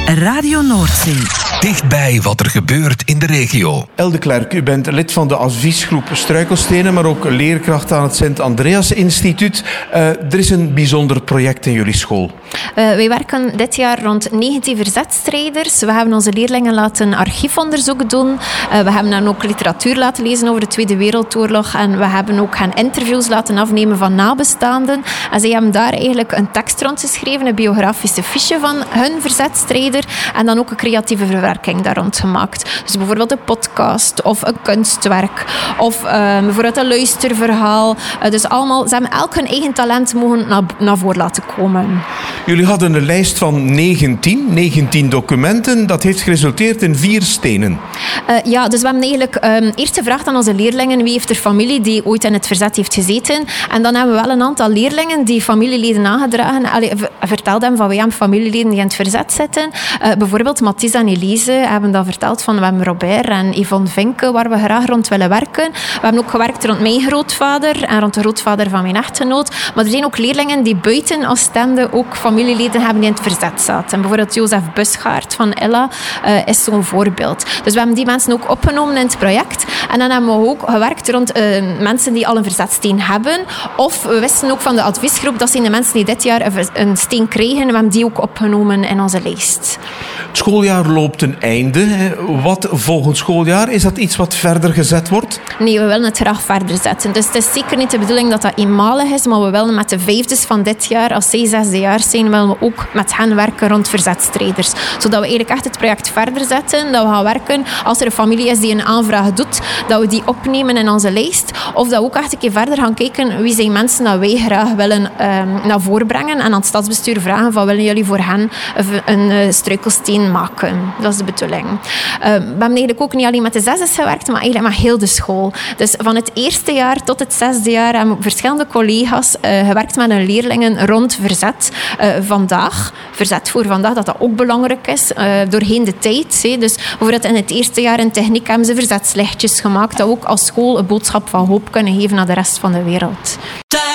Radio Noordzee. Dichtbij wat er gebeurt in de regio. Elle de Klerk, u bent lid van de adviesgroep Struikelstenen, maar ook leerkracht aan het Sint-Andreas Instituut. Er is een bijzonder project in jullie school. Wij werken dit jaar rond 19 verzetstrijders. We hebben onze leerlingen laten archiefonderzoek doen. We hebben dan ook literatuur laten lezen over de Tweede Wereldoorlog. En we hebben ook gaan interviews laten afnemen van nabestaanden. En zij hebben daar eigenlijk een tekst rond geschreven, een biografische fiche van hun verzetstrijder. En dan ook een creatieve verwerking daar rond gemaakt. Dus bijvoorbeeld een podcast of een kunstwerk. Of bijvoorbeeld een luisterverhaal. Dus allemaal, ze hebben elk hun eigen talent mogen naar voren laten komen. Jullie hadden een lijst van 19 documenten. Dat heeft geresulteerd in 4 stenen. Ja, dus we hebben eigenlijk eerst gevraagd aan onze leerlingen wie heeft er familie die ooit in het verzet heeft gezeten. En dan hebben we wel een aantal leerlingen die familieleden aangedragen. Verteld hebben van wij hebben familieleden die in het verzet zitten. Bijvoorbeeld Mathis en Elise hebben dat verteld van we hebben Robert en Yvonne Vinke waar we graag rond willen werken. We hebben ook gewerkt rond mijn grootvader en rond de grootvader van mijn echtgenoot. Maar er zijn ook leerlingen die buiten Oostende ook familieleden hebben die in het verzet zaten. En bijvoorbeeld Jozef Busgaard van Ella is zo'n voorbeeld. Dus we hebben die mensen ook opgenomen in het project. En dan hebben we ook gewerkt rond mensen die al een verzetsteen hebben. Of we wisten ook van de adviesgroep, dat zijn de mensen die dit jaar een steen krijgen. We hebben die ook opgenomen in onze lijst. Het schooljaar loopt een einde. Wat volgend schooljaar? Is dat iets wat verder gezet wordt? Nee, we willen het graag verder zetten. Dus het is zeker niet de bedoeling dat dat eenmalig is, maar we willen met de 5e van dit jaar, als zij 6e jaar zijn, willen we ook met hen werken rond verzetstrijders. Zodat we eigenlijk echt het project verder zetten, dat we gaan werken als er een familie is die een aanvraag doet, dat we die opnemen in onze lijst. Of dat we ook echt een keer verder gaan kijken wie zijn mensen dat wij graag willen naar voren brengen en aan het stadsbestuur vragen van willen jullie voor hen een struikelsteen maken. Dat is de bedoeling. We hebben eigenlijk ook niet alleen met de 6's gewerkt, maar eigenlijk met heel de school. Dus van het eerste jaar tot het 6e jaar hebben verschillende collega's gewerkt met hun leerlingen rond verzet vandaag. Verzet voor vandaag, dat ook belangrijk is doorheen de tijd. Dus bijvoorbeeld in het eerste jaar in techniek hebben ze verzetslichtjes gemaakt dat ook als school een boodschap van hoop kunnen geven naar de rest van de wereld.